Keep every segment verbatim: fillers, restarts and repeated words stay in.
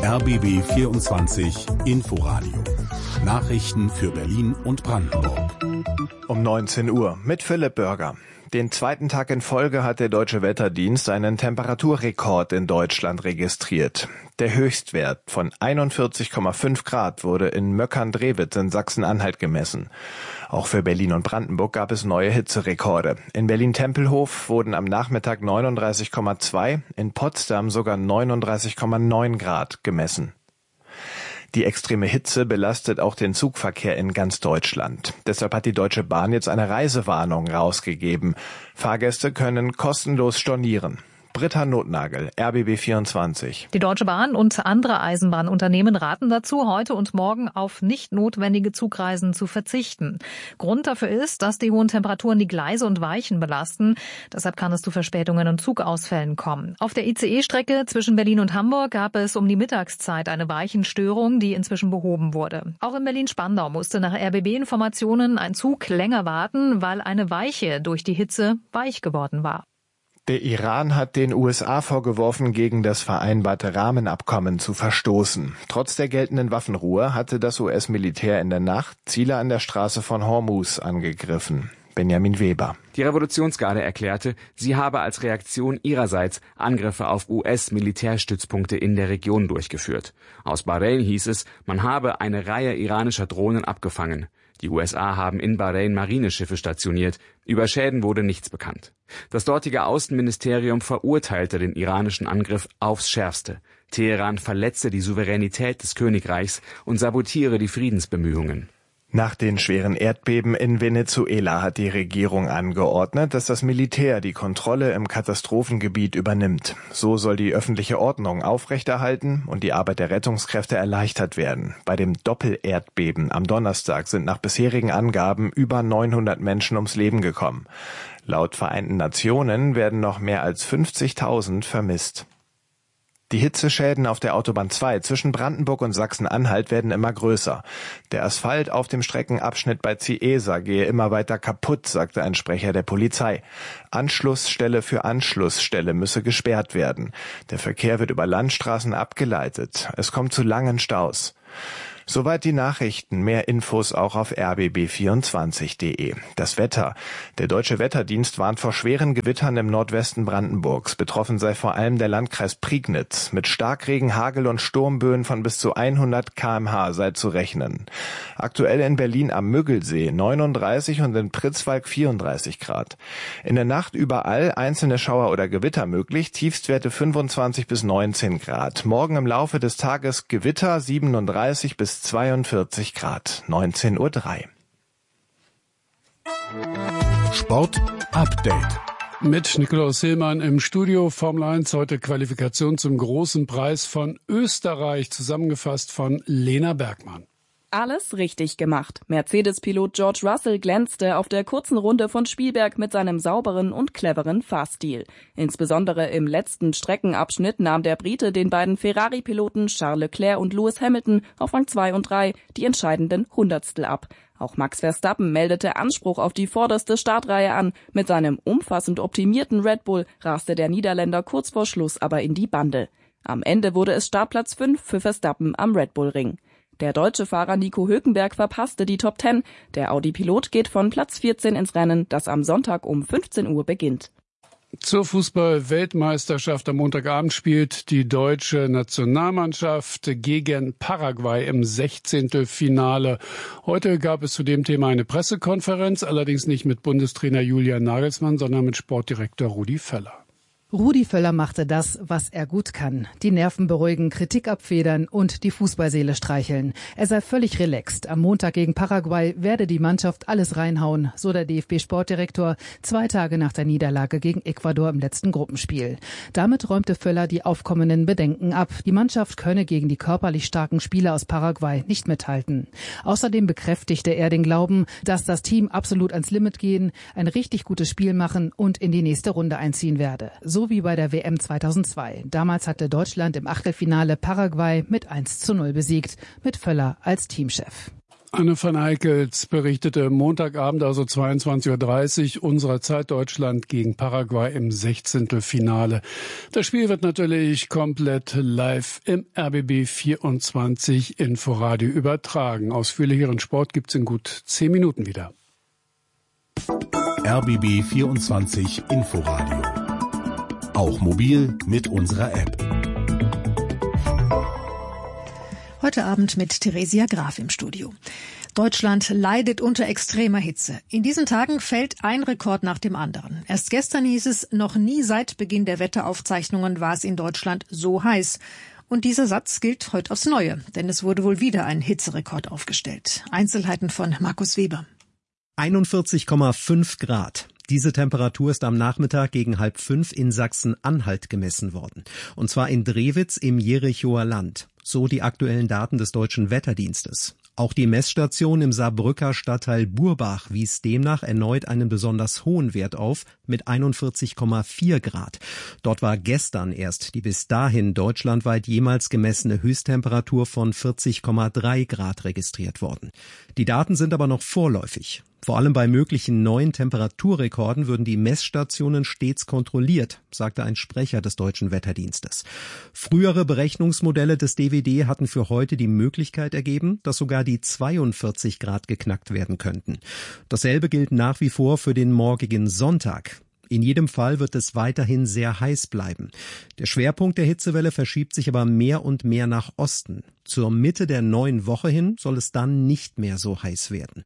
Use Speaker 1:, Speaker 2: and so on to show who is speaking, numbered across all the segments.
Speaker 1: R B B vierundzwanzig Inforadio. Nachrichten für Berlin und Brandenburg.
Speaker 2: Um neunzehn Uhr mit Philipp Bürger. Den zweiten Tag in Folge hat der Deutsche Wetterdienst einen Temperaturrekord in Deutschland registriert. Der Höchstwert von einundvierzig Komma fünf Grad wurde in Möckern-Drewitz in Sachsen-Anhalt gemessen. Auch für Berlin und Brandenburg gab es neue Hitzerekorde. In Berlin-Tempelhof wurden am Nachmittag neununddreißig Komma zwei, in Potsdam sogar neununddreißig Komma neun Grad gemessen. Die extreme Hitze belastet auch den Zugverkehr in ganz Deutschland. Deshalb hat die Deutsche Bahn jetzt eine Reisewarnung rausgegeben. Fahrgäste können kostenlos stornieren. Britta Notnagel, R B B vierundzwanzig.
Speaker 3: Die Deutsche Bahn und andere Eisenbahnunternehmen raten dazu, heute und morgen auf nicht notwendige Zugreisen zu verzichten. Grund dafür ist, dass die hohen Temperaturen die Gleise und Weichen belasten. Deshalb kann es zu Verspätungen und Zugausfällen kommen. Auf der I C E-Strecke zwischen Berlin und Hamburg gab es um die Mittagszeit eine Weichenstörung, die inzwischen behoben wurde. Auch in Berlin-Spandau musste nach R B B-Informationen ein Zug länger warten, weil eine Weiche durch die Hitze weich geworden war.
Speaker 2: Der Iran hat den U S A vorgeworfen, gegen das vereinbarte Rahmenabkommen zu verstoßen. Trotz der geltenden Waffenruhe hatte das U S-Militär in der Nacht Ziele an der Straße von Hormuz angegriffen. Benjamin Weber.
Speaker 4: Die Revolutionsgarde erklärte, sie habe als Reaktion ihrerseits Angriffe auf U S-Militärstützpunkte in der Region durchgeführt. Aus Bahrain hieß es, man habe eine Reihe iranischer Drohnen abgefangen. Die U S A haben in Bahrain Marineschiffe stationiert. Über Schäden wurde nichts bekannt. Das dortige Außenministerium verurteilte den iranischen Angriff aufs Schärfste. Teheran verletze die Souveränität des Königreichs und sabotiere die Friedensbemühungen.
Speaker 2: Nach den schweren Erdbeben in Venezuela hat die Regierung angeordnet, dass das Militär die Kontrolle im Katastrophengebiet übernimmt. So soll die öffentliche Ordnung aufrechterhalten und die Arbeit der Rettungskräfte erleichtert werden. Bei dem Doppel-Erdbeben am Donnerstag sind nach bisherigen Angaben über neunhundert Menschen ums Leben gekommen. Laut Vereinten Nationen werden noch mehr als fünfzigtausend vermisst. Die Hitzeschäden auf der Autobahn zwei zwischen Brandenburg und Sachsen-Anhalt werden immer größer. Der Asphalt auf dem Streckenabschnitt bei Ciesa gehe immer weiter kaputt, sagte ein Sprecher der Polizei. Anschlussstelle für Anschlussstelle müsse gesperrt werden. Der Verkehr wird über Landstraßen abgeleitet. Es kommt zu langen Staus. Soweit die Nachrichten. Mehr Infos auch auf r b b vierundzwanzig punkt d e. Das Wetter. Der Deutsche Wetterdienst warnt vor schweren Gewittern im Nordwesten Brandenburgs. Betroffen sei vor allem der Landkreis Prignitz. Mit Starkregen, Hagel und Sturmböen von bis zu hundert Kilometer pro Stunde sei zu rechnen. Aktuell in Berlin am Müggelsee neununddreißig und in Pritzwalk vierunddreißig Grad. In der Nacht überall einzelne Schauer oder Gewitter möglich. Tiefstwerte fünfundzwanzig bis neunzehn Grad. Morgen im Laufe des Tages Gewitter siebenunddreißig bis zweiundvierzig Grad, neunzehn Uhr drei.
Speaker 1: Sport Update.
Speaker 5: Mit Nikolaus Hillmann im Studio. Formel eins, heute Qualifikation zum großen Preis von Österreich, zusammengefasst von Lena Bergmann.
Speaker 6: Alles richtig gemacht. Mercedes-Pilot George Russell glänzte auf der kurzen Runde von Spielberg mit seinem sauberen und cleveren Fahrstil. Insbesondere im letzten Streckenabschnitt nahm der Brite den beiden Ferrari-Piloten Charles Leclerc und Lewis Hamilton auf Rang zwei und drei die entscheidenden Hundertstel ab. Auch Max Verstappen meldete Anspruch auf die vorderste Startreihe an. Mit seinem umfassend optimierten Red Bull raste der Niederländer kurz vor Schluss aber in die Bande. Am Ende wurde es Startplatz fünf für Verstappen am Red Bull Ring. Der deutsche Fahrer Nico Hülkenberg verpasste die Top zehn. Der Audi-Pilot geht von Platz vierzehn ins Rennen, das am Sonntag um fünfzehn Uhr beginnt.
Speaker 5: Zur Fußball-Weltmeisterschaft am Montagabend spielt die deutsche Nationalmannschaft gegen Paraguay im Sechzehntelfinale. Heute gab es zu dem Thema eine Pressekonferenz, allerdings nicht mit Bundestrainer Julian Nagelsmann, sondern mit Sportdirektor Rudi Völler.
Speaker 7: Rudi Völler machte das, was er gut kann. Die Nerven beruhigen, Kritik abfedern und die Fußballseele streicheln. Er sei völlig relaxed. Am Montag gegen Paraguay werde die Mannschaft alles reinhauen, so der D F B-Sportdirektor, zwei Tage nach der Niederlage gegen Ecuador im letzten Gruppenspiel. Damit räumte Völler die aufkommenden Bedenken ab. Die Mannschaft könne gegen die körperlich starken Spieler aus Paraguay nicht mithalten. Außerdem bekräftigte er den Glauben, dass das Team absolut ans Limit gehen, ein richtig gutes Spiel machen und in die nächste Runde einziehen werde. So wie bei der W M zweitausendzwei. Damals hatte Deutschland im Achtelfinale Paraguay mit eins zu null besiegt, mit Völler als Teamchef.
Speaker 5: Anne van Heikels berichtete Montagabend, also zweiundzwanzig Uhr dreißig unserer Zeit, Deutschland gegen Paraguay im Sechzehntelfinale. Das Spiel wird natürlich komplett live im R B B vierundzwanzig Inforadio übertragen. Ausführlicheren Sport gibt's in gut zehn Minuten wieder.
Speaker 1: R B B vierundzwanzig Inforadio. Auch mobil mit unserer App.
Speaker 8: Heute Abend mit Theresia Graf im Studio. Deutschland leidet unter extremer Hitze. In diesen Tagen fällt ein Rekord nach dem anderen. Erst gestern hieß es, noch nie seit Beginn der Wetteraufzeichnungen war es in Deutschland so heiß. Und dieser Satz gilt heute aufs Neue, denn es wurde wohl wieder ein Hitzerekord aufgestellt. Einzelheiten von Markus Weber.
Speaker 9: einundvierzig Komma fünf Grad. Diese Temperatur ist am Nachmittag gegen halb fünf in Sachsen-Anhalt gemessen worden. Und zwar in Drewitz im Jerichoer Land. So die aktuellen Daten des Deutschen Wetterdienstes. Auch die Messstation im Saarbrücker Stadtteil Burbach wies demnach erneut einen besonders hohen Wert auf mit einundvierzig Komma vier Grad. Dort war gestern erst die bis dahin deutschlandweit jemals gemessene Höchsttemperatur von vierzig Komma drei Grad registriert worden. Die Daten sind aber noch vorläufig. Vor allem bei möglichen neuen Temperaturrekorden würden die Messstationen stets kontrolliert, sagte ein Sprecher des Deutschen Wetterdienstes. Frühere Berechnungsmodelle des D W D hatten für heute die Möglichkeit ergeben, dass sogar die zweiundvierzig Grad geknackt werden könnten. Dasselbe gilt nach wie vor für den morgigen Sonntag. In jedem Fall wird es weiterhin sehr heiß bleiben. Der Schwerpunkt der Hitzewelle verschiebt sich aber mehr und mehr nach Osten. Zur Mitte der neuen Woche hin soll es dann nicht mehr so heiß werden.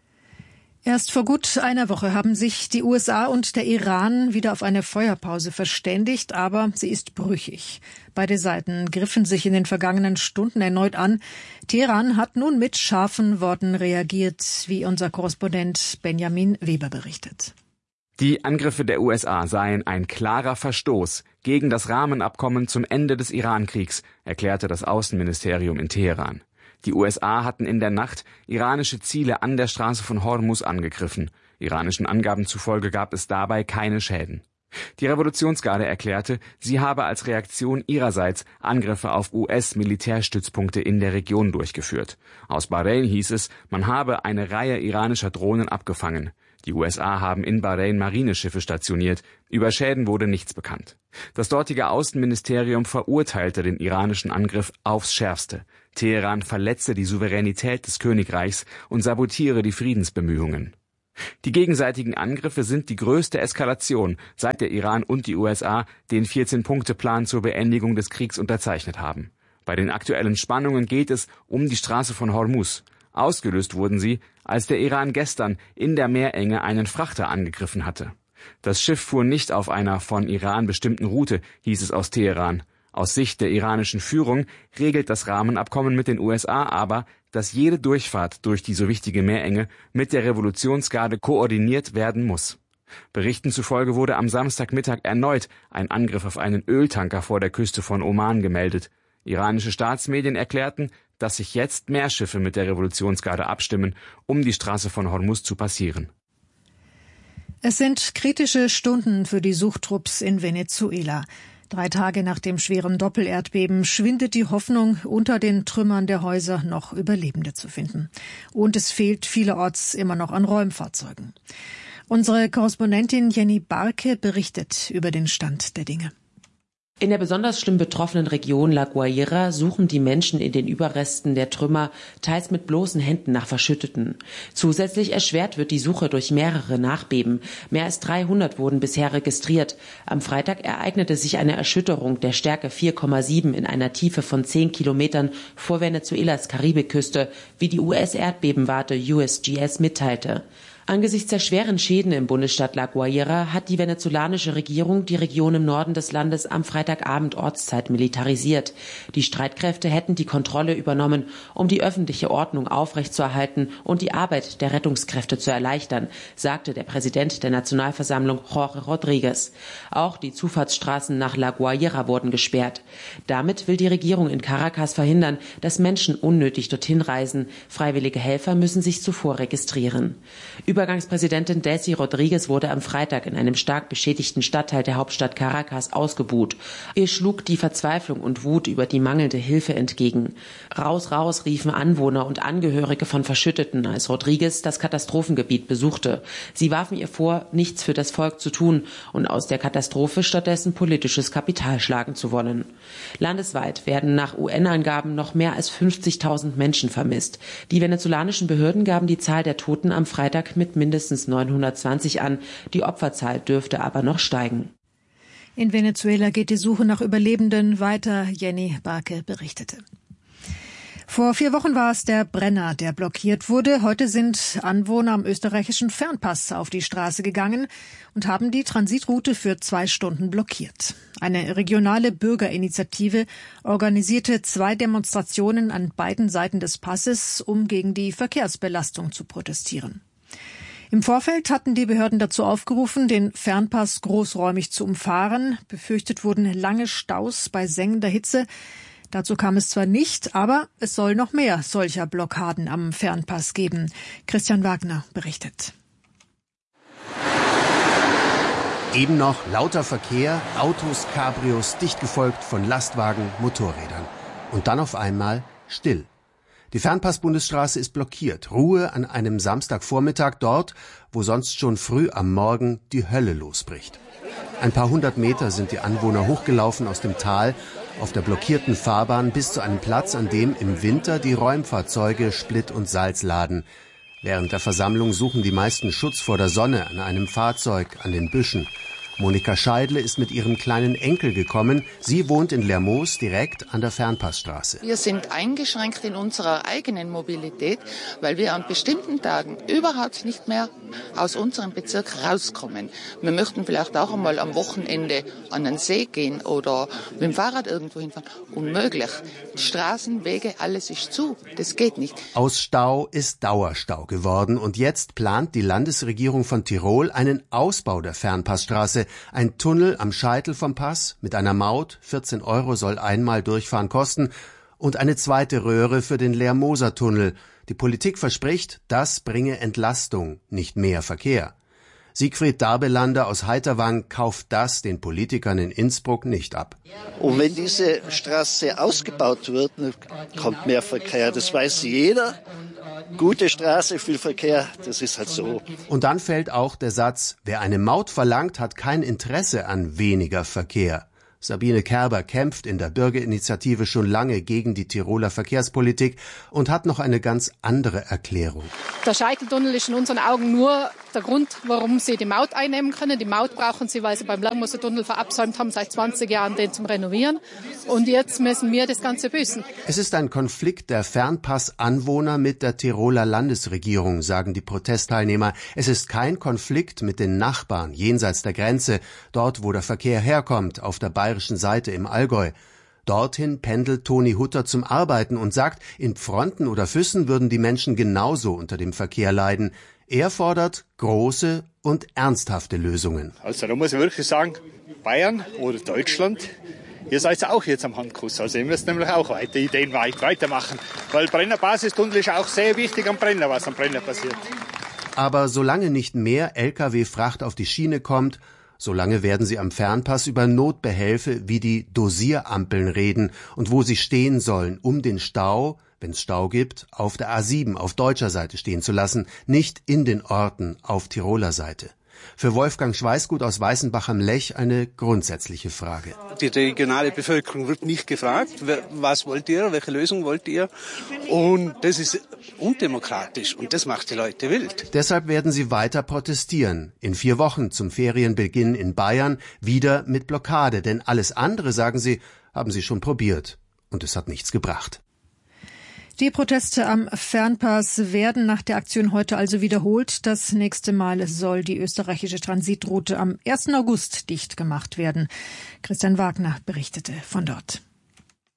Speaker 8: Erst vor gut einer Woche haben sich die U S A und der Iran wieder auf eine Feuerpause verständigt, aber sie ist brüchig. Beide Seiten griffen sich in den vergangenen Stunden erneut an. Teheran hat nun mit scharfen Worten reagiert, wie unser Korrespondent Benjamin Weber berichtet.
Speaker 4: Die Angriffe der U S A seien ein klarer Verstoß gegen das Rahmenabkommen zum Ende des Irankriegs, erklärte das Außenministerium in Teheran. Die U S A hatten in der Nacht iranische Ziele an der Straße von Hormuz angegriffen. Iranischen Angaben zufolge gab es dabei keine Schäden. Die Revolutionsgarde erklärte, sie habe als Reaktion ihrerseits Angriffe auf U S-Militärstützpunkte in der Region durchgeführt. Aus Bahrain hieß es, man habe eine Reihe iranischer Drohnen abgefangen. Die U S A haben in Bahrain Marineschiffe stationiert. Über Schäden wurde nichts bekannt. Das dortige Außenministerium verurteilte den iranischen Angriff aufs Schärfste. Teheran verletze die Souveränität des Königreichs und sabotiere die Friedensbemühungen. Die gegenseitigen Angriffe sind die größte Eskalation, seit der Iran und die U S A den vierzehn-Punkte-Plan zur Beendigung des Kriegs unterzeichnet haben. Bei den aktuellen Spannungen geht es um die Straße von Hormuz. Ausgelöst wurden sie, als der Iran gestern in der Meerenge einen Frachter angegriffen hatte. Das Schiff fuhr nicht auf einer von Iran bestimmten Route, hieß es aus Teheran. Aus Sicht der iranischen Führung regelt das Rahmenabkommen mit den U S A aber, dass jede Durchfahrt durch die so wichtige Meerenge mit der Revolutionsgarde koordiniert werden muss. Berichten zufolge wurde am Samstagmittag erneut ein Angriff auf einen Öltanker vor der Küste von Oman gemeldet. Iranische Staatsmedien erklärten, dass sich jetzt mehr Schiffe mit der Revolutionsgarde abstimmen, um die Straße von Hormuz zu passieren.
Speaker 8: Es sind kritische Stunden für die Suchtrupps in Venezuela. Drei Tage nach dem schweren Doppelerdbeben schwindet die Hoffnung, unter den Trümmern der Häuser noch Überlebende zu finden. Und es fehlt vielerorts immer noch an Räumfahrzeugen. Unsere Korrespondentin Jenny Barke berichtet über den Stand der Dinge.
Speaker 10: In der besonders schlimm betroffenen Region La Guaira suchen die Menschen in den Überresten der Trümmer, teils mit bloßen Händen nach Verschütteten. Zusätzlich erschwert wird die Suche durch mehrere Nachbeben. Mehr als dreihundert wurden bisher registriert. Am Freitag ereignete sich eine Erschütterung der Stärke vier Komma sieben in einer Tiefe von zehn Kilometern vor Venezuelas Karibikküste, wie die U S-Erdbebenwarte U S G S mitteilte. Angesichts der schweren Schäden im Bundesstaat La Guaira hat die venezolanische Regierung die Region im Norden des Landes am Freitagabend Ortszeit militarisiert. Die Streitkräfte hätten die Kontrolle übernommen, um die öffentliche Ordnung aufrechtzuerhalten und die Arbeit der Rettungskräfte zu erleichtern, sagte der Präsident der Nationalversammlung Jorge Rodriguez. Auch die Zufahrtsstraßen nach La Guaira wurden gesperrt. Damit will die Regierung in Caracas verhindern, dass Menschen unnötig dorthin reisen. Freiwillige Helfer müssen sich zuvor registrieren. Über Übergangspräsidentin Delcy Rodriguez wurde am Freitag in einem stark beschädigten Stadtteil der Hauptstadt Caracas ausgebuht. Ihr schlug die Verzweiflung und Wut über die mangelnde Hilfe entgegen. Raus, raus riefen Anwohner und Angehörige von Verschütteten, als Rodriguez das Katastrophengebiet besuchte. Sie warfen ihr vor, nichts für das Volk zu tun und aus der Katastrophe stattdessen politisches Kapital schlagen zu wollen. Landesweit werden nach U N-Angaben noch mehr als fünfzigtausend Menschen vermisst. Die venezolanischen Behörden gaben die Zahl der Toten am Freitag mit mindestens neunhundertzwanzig an. Die Opferzahl dürfte aber noch steigen.
Speaker 8: In Venezuela geht die Suche nach Überlebenden weiter. Jenny Barke berichtete. Vor vier Wochen war es der Brenner, der blockiert wurde. Heute sind Anwohner am österreichischen Fernpass auf die Straße gegangen und haben die Transitroute für zwei Stunden blockiert. Eine regionale Bürgerinitiative organisierte zwei Demonstrationen an beiden Seiten des Passes, um gegen die Verkehrsbelastung zu protestieren. Im Vorfeld hatten die Behörden dazu aufgerufen, den Fernpass großräumig zu umfahren. Befürchtet wurden lange Staus bei sengender Hitze. Dazu kam es zwar nicht, aber es soll noch mehr solcher Blockaden am Fernpass geben. Christian Wagner berichtet.
Speaker 11: Eben noch lauter Verkehr, Autos, Cabrios, dicht gefolgt von Lastwagen, Motorrädern. Und dann auf einmal still. Die Fernpass-Bundesstraße ist blockiert. Ruhe an einem Samstagvormittag dort, wo sonst schon früh am Morgen die Hölle losbricht. Ein paar hundert Meter sind die Anwohner hochgelaufen aus dem Tal auf der blockierten Fahrbahn bis zu einem Platz, an dem im Winter die Räumfahrzeuge Split und Salz laden. Während der Versammlung suchen die meisten Schutz vor der Sonne an einem Fahrzeug, an den Büschen. Monika Scheidle ist mit ihrem kleinen Enkel gekommen. Sie wohnt in Lermoos, direkt an der Fernpassstraße.
Speaker 12: Wir sind eingeschränkt in unserer eigenen Mobilität, weil wir an bestimmten Tagen überhaupt nicht mehr aus unserem Bezirk rauskommen. Wir möchten vielleicht auch einmal am Wochenende an den See gehen oder mit dem Fahrrad irgendwo hinfahren. Unmöglich. Straßen, Wege, alles ist zu. Das geht nicht.
Speaker 11: Aus Stau ist Dauerstau geworden und jetzt plant die Landesregierung von Tirol einen Ausbau der Fernpassstraße. Ein Tunnel am Scheitel vom Pass mit einer Maut, vierzehn Euro soll einmal durchfahren kosten, und eine zweite Röhre für den Lermoser Tunnel. Die Politik verspricht, das bringe Entlastung, nicht mehr Verkehr. Siegfried Darbelander aus Heiterwang kauft das den Politikern in Innsbruck nicht ab.
Speaker 13: Und wenn diese Straße ausgebaut wird, kommt mehr Verkehr. Das weiß jeder. Gute Straße, viel Verkehr, das ist halt so.
Speaker 11: Und dann fällt auch der Satz, wer eine Maut verlangt, hat kein Interesse an weniger Verkehr. Sabine Kerber kämpft in der Bürgerinitiative schon lange gegen die Tiroler Verkehrspolitik und hat noch eine ganz andere Erklärung.
Speaker 14: Der Scheiteltunnel ist in unseren Augen nur der Grund, warum sie die Maut einnehmen können. Die Maut brauchen sie, weil sie beim Lermoser Tunnel verabsäumt haben, seit zwanzig Jahren den zum Renovieren. Und jetzt müssen wir das Ganze büßen.
Speaker 11: Es ist ein Konflikt der Fernpass-Anwohner mit der Tiroler Landesregierung, sagen die Protestteilnehmer. Es ist kein Konflikt mit den Nachbarn jenseits der Grenze, dort wo der Verkehr herkommt, auf der bayerischen Seite im Allgäu. Dorthin pendelt Toni Hutter zum Arbeiten und sagt, in Pfronten oder Füssen würden die Menschen genauso unter dem Verkehr leiden. Er fordert große und ernsthafte Lösungen.
Speaker 15: Also da muss ich wirklich sagen, Bayern oder Deutschland, ihr seid auch jetzt am Handkuss. Also ihr müsst nämlich auch weiter Ideen weit weitermachen. Weil Brenner Basistunnel ist auch sehr wichtig am Brenner, was am Brenner passiert.
Speaker 11: Aber solange nicht mehr L K W-Fracht auf die Schiene kommt, solange werden sie am Fernpass über Notbehelfe wie die Dosierampeln reden und wo sie stehen sollen, um den Stau, wenn es Stau gibt, auf der A sieben auf deutscher Seite stehen zu lassen, nicht in den Orten auf Tiroler Seite. Für Wolfgang Schweißgut aus Weißenbach am Lech eine grundsätzliche Frage.
Speaker 16: Die regionale Bevölkerung wird nicht gefragt, was wollt ihr, welche Lösung wollt ihr? Und das ist undemokratisch und das macht die Leute wild.
Speaker 11: Deshalb werden sie weiter protestieren. In vier Wochen zum Ferienbeginn in Bayern wieder mit Blockade. Denn alles andere, sagen sie, haben sie schon probiert. Und es hat nichts gebracht.
Speaker 8: Die Proteste am Fernpass werden nach der Aktion heute also wiederholt. Das nächste Mal soll die österreichische Transitroute am ersten August dicht gemacht werden. Christian Wagner berichtete von dort.